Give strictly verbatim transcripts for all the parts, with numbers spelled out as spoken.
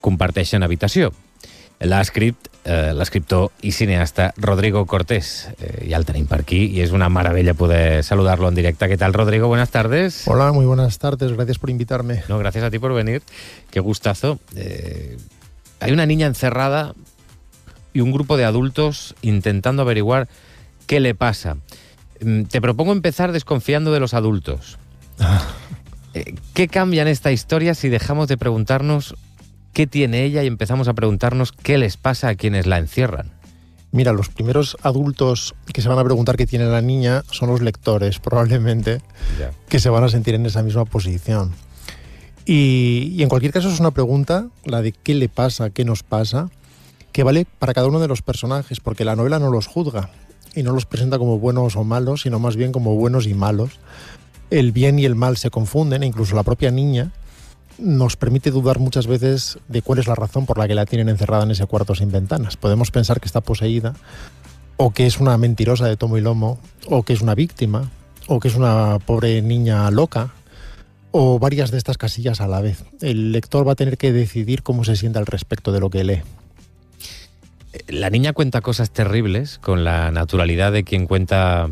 comparteixen habitació. L'ha escrit eh, l'escriptor i cineasta Rodrigo Cortés. Eh, ya el tenim per aquí y es una maravilla poder saludarlo en directo. ¿Qué tal, Rodrigo? Buenas tardes. Hola, muy buenas tardes. Gracias por invitarme. No, gracias a ti por venir. Qué gustazo. Eh, hay una niña encerrada y un grupo de adultos intentando averiguar qué le pasa. Te propongo empezar desconfiando de los adultos. Eh, ¿Qué cambia en esta historia si dejamos de preguntarnos qué tiene ella y empezamos a preguntarnos qué les pasa a quienes la encierran? Mira, los primeros adultos que se van a preguntar qué tiene la niña son los lectores, probablemente, Ya. que se van a sentir en esa misma posición. Y, y en cualquier caso es una pregunta, la de qué le pasa, qué nos pasa, que vale para cada uno de los personajes, porque la novela no los juzga y no los presenta como buenos o malos, sino más bien como buenos y malos. El bien y el mal se confunden, e incluso la propia niña nos permite dudar muchas veces de cuál es la razón por la que la tienen encerrada en ese cuarto sin ventanas. Podemos pensar que está poseída, o que es una mentirosa de tomo y lomo, o que es una víctima, o que es una pobre niña loca, o varias de estas casillas a la vez. El lector va a tener que decidir cómo se siente al respecto de lo que lee. La niña cuenta cosas terribles con la naturalidad de quien cuenta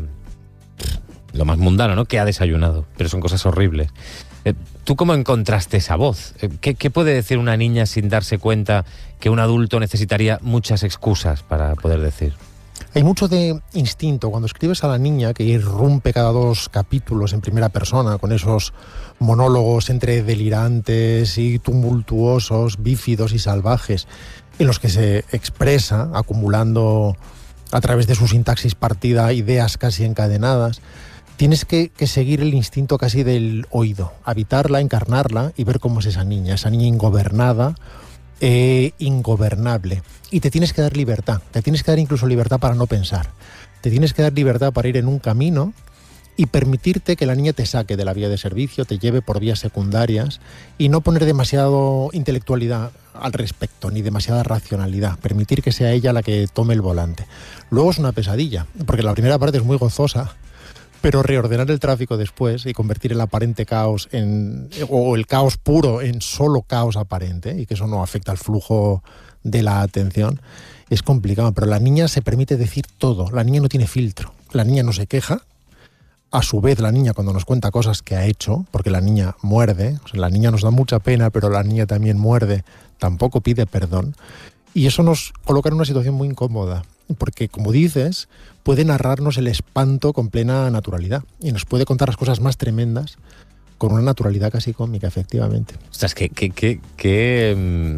lo más mundano, ¿no? Que ha desayunado, pero son cosas horribles. Eh, ¿Tú cómo encontraste esa voz? Eh, ¿qué, ¿Qué puede decir una niña sin darse cuenta que un adulto necesitaría muchas excusas para poder decir? Hay mucho de instinto cuando escribes a la niña, que irrumpe cada dos capítulos en primera persona con esos monólogos entre delirantes y tumultuosos, bífidos y salvajes, en los que se expresa, acumulando a través de su sintaxis partida ideas casi encadenadas. Tienes que, que seguir el instinto casi del oído, habitarla, encarnarla y ver cómo es esa niña, esa niña ingobernada, eh, ingobernable. Y te tienes que dar libertad, te tienes que dar incluso libertad para no pensar. Te tienes que dar libertad para ir en un camino y permitirte que la niña te saque de la vía de servicio, te lleve por vías secundarias y no poner demasiado intelectualidad al respecto, ni demasiada racionalidad. Permitir que sea ella la que tome el volante. Luego es una pesadilla, porque la primera parte es muy gozosa, pero reordenar el tráfico después y convertir el aparente caos en, o el caos puro en solo caos aparente, y que eso no afecta al flujo de la atención, es complicado. Pero la niña se permite decir todo, la niña no tiene filtro, la niña no se queja. A su vez, la niña, cuando nos cuenta cosas que ha hecho, porque la niña muerde, o sea, la niña nos da mucha pena, pero la niña también muerde, tampoco pide perdón. Y eso nos coloca en una situación muy incómoda, porque, como dices, puede narrarnos el espanto con plena naturalidad y nos puede contar las cosas más tremendas con una naturalidad casi cómica, efectivamente. Ostras, qué, qué, qué, qué um,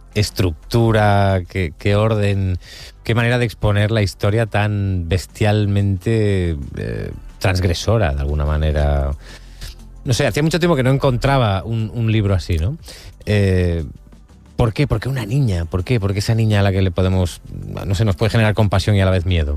estructura, qué, qué orden, qué manera de exponer la historia tan bestialmente eh, transgresora, de alguna manera. No sé, hacía mucho tiempo que no encontraba un, un libro así, ¿no? Eh, ¿Por qué? ¿Por qué una niña? ¿Por qué? ¿Por qué esa niña a la que le podemos, no sé, nos puede generar compasión y a la vez miedo?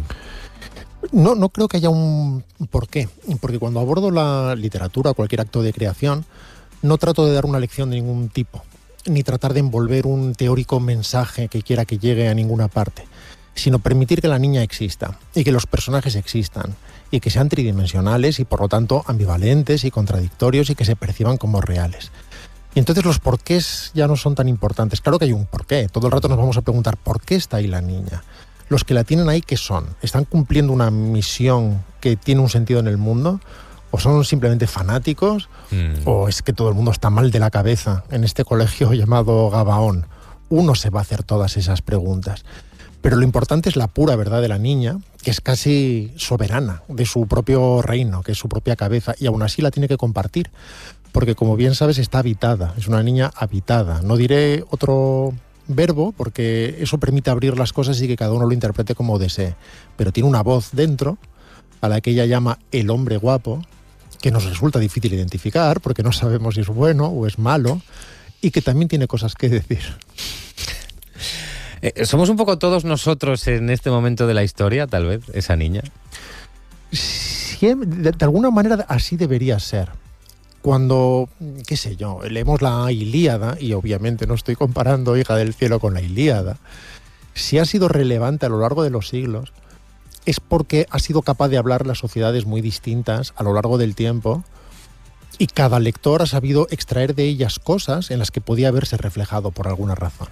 No, no creo que haya un porqué, porque cuando abordo la literatura, cualquier acto de creación, no trato de dar una lección de ningún tipo, ni tratar de envolver un teórico mensaje que quiera que llegue a ninguna parte, sino permitir que la niña exista y que los personajes existan y que sean tridimensionales y por lo tanto ambivalentes y contradictorios y que se perciban como reales. Y entonces los porqués ya no son tan importantes. Claro que hay un porqué. Todo el rato nos vamos a preguntar ¿por qué está ahí la niña? Los que la tienen ahí, ¿qué son? ¿Están cumpliendo una misión que tiene un sentido en el mundo? ¿O son simplemente fanáticos? Mm. ¿O es que todo el mundo está mal de la cabeza en este colegio llamado Gabaón? Uno se va a hacer todas esas preguntas. Pero lo importante es la pura verdad de la niña, que es casi soberana de su propio reino, que es su propia cabeza, y aún así la tiene que compartir. Porque, como bien sabes, está habitada, es una niña habitada. No diré otro verbo, porque eso permite abrir las cosas y que cada uno lo interprete como desee. Pero tiene una voz dentro, a la que ella llama el hombre guapo, que nos resulta difícil identificar, porque no sabemos si es bueno o es malo, y que también tiene cosas que decir. Eh, ¿Somos un poco todos nosotros en este momento de la historia, tal vez, esa niña? Sí, de, de alguna manera así debería ser. Cuando, qué sé yo, leemos la Ilíada, y obviamente no estoy comparando Hija del Cielo con la Ilíada, si ha sido relevante a lo largo de los siglos, es porque ha sido capaz de hablar las sociedades muy distintas a lo largo del tiempo, y cada lector ha sabido extraer de ellas cosas en las que podía haberse reflejado por alguna razón.